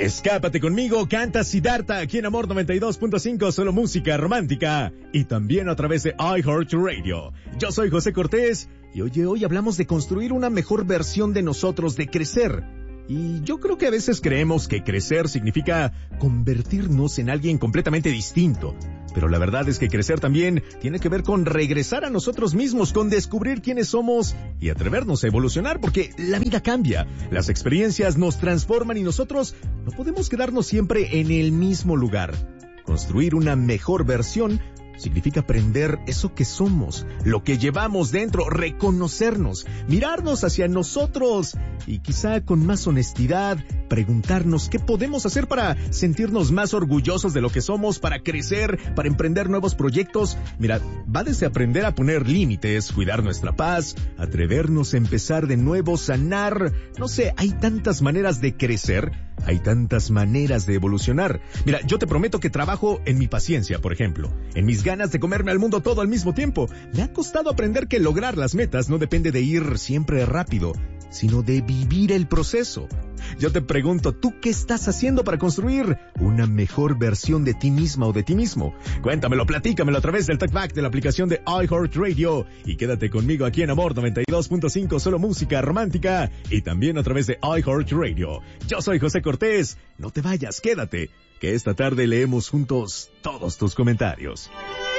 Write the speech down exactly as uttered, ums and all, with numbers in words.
Escápate conmigo, canta Siddhartha aquí en Amor noventa y dos punto cinco, solo música romántica y también a través de iHeartRadio. Yo soy José Cortés y oye, hoy hablamos de construir una mejor versión de nosotros, de crecer. Y yo creo que a veces creemos que crecer significa convertirnos en alguien completamente distinto. Pero la verdad es que crecer también tiene que ver con regresar a nosotros mismos, con descubrir quiénes somos y atrevernos a evolucionar, porque la vida cambia, las experiencias nos transforman y nosotros no podemos quedarnos siempre en el mismo lugar. Construir una mejor versión significa aprender eso que somos, lo que llevamos dentro, reconocernos, mirarnos hacia nosotros y quizá con más honestidad preguntarnos qué podemos hacer para sentirnos más orgullosos de lo que somos, para crecer, para emprender nuevos proyectos. Mira, va desde aprender a poner límites, cuidar nuestra paz, atrevernos a empezar de nuevo, sanar. No sé, hay tantas maneras de crecer, hay tantas maneras de evolucionar. Mira, yo te prometo que trabajo en mi paciencia, por ejemplo, en mis ganas de comerme al mundo todo al mismo tiempo. Me ha costado aprender que lograr las metas no depende de ir siempre rápido, sino de vivir el proceso. Yo te pregunto, ¿tú qué estás haciendo para construir una mejor versión de ti misma o de ti mismo? Cuéntamelo, platícamelo a través del TalkBack de la aplicación de iHeartRadio y quédate conmigo aquí en Amor noventa y dos punto cinco, solo música romántica y también a través de iHeartRadio. Yo soy José Cortés, no te vayas, quédate, que esta tarde leemos juntos todos tus comentarios.